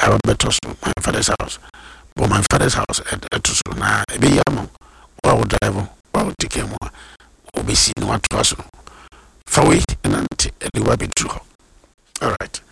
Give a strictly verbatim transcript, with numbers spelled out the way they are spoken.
ababeto so my father's house. But my father's house at to so na ebe yamo wa wo drive wa take mo obesi no ato so fa we nanti eliwa bedru. All right.